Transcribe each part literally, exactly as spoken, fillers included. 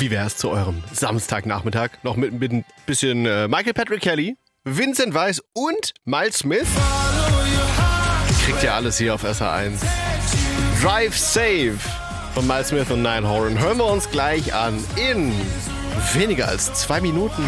Wie wär's zu eurem Samstagnachmittag? Noch mit, mit ein bisschen äh, Michael Patrick Kelly, Vincent Weiss und Miles Smith. Kriegt ihr alles hier auf S H eins. Drive Safe von Miles Smith und Niall Horan. Hören wir uns gleich an in weniger als zwei Minuten.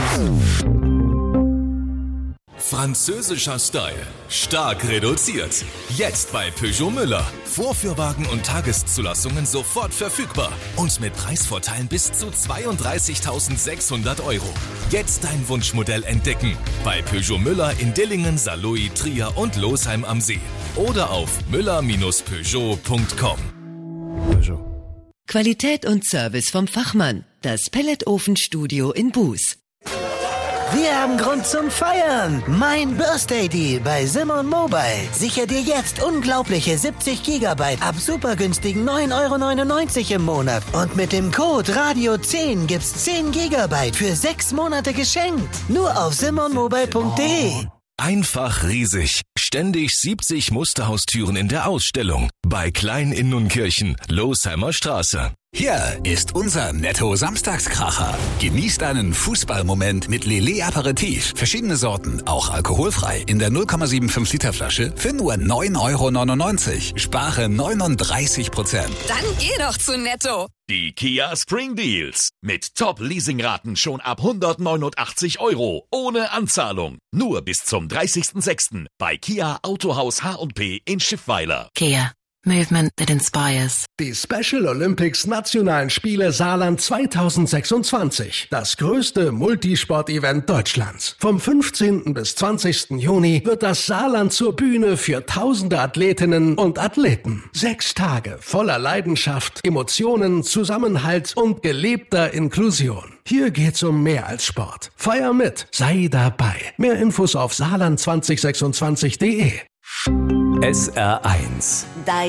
Französischer Style. Stark reduziert. Jetzt bei Peugeot Müller. Vorführwagen und Tageszulassungen sofort verfügbar. Und mit Preisvorteilen bis zu zweiunddreißigtausendsechshundert Euro. Jetzt dein Wunschmodell entdecken. Bei Peugeot Müller in Dillingen, Saarlouis, Trier und Losheim am See. Oder auf müller Bindestrich peugeot punkt com. Peugeot. Qualität und Service vom Fachmann. Das Pelletofenstudio in Buß. Wir haben Grund zum Feiern. Mein Birthday Deal bei Simon Mobile. Sichere dir jetzt unglaubliche siebzig Gigabyte ab super günstigen neun Euro neunundneunzig im Monat. Und mit dem Code Radio zehn gibt's zehn Gigabyte für sechs Monate geschenkt. Nur auf simon mobile punkt de. Einfach riesig. Ständig siebzig Musterhaustüren in der Ausstellung. Bei Klein in Nunkirchen, Losheimer Straße. Hier ist unser Netto-Samstagskracher. Genießt einen Fußballmoment mit Lillet Aperitif. Verschiedene Sorten, auch alkoholfrei. In der null Komma fünfundsiebzig Liter Flasche für nur neun Euro neunundneunzig. Spare neununddreißig Prozent. Dann geh doch zu Netto. Die Kia Spring Deals. Mit Top-Leasingraten schon ab hundertneunundachtzig Euro. Ohne Anzahlung. Nur bis zum dreißigsten sechsten bei Kia Autohaus H und P in Schiffweiler. Kia. Movement that inspires. Die Special Olympics Nationalen Spiele Saarland zweitausendsechsundzwanzig. Das größte Multisport-Event Deutschlands. Vom fünfzehnten bis zwanzigsten Juni wird das Saarland zur Bühne für tausende Athletinnen und Athleten. Sechs Tage voller Leidenschaft, Emotionen, Zusammenhalt und gelebter Inklusion. Hier geht's um mehr als Sport. Feier mit, sei dabei. Mehr Infos auf saarland zwanzig sechsundzwanzig punkt de. S R eins.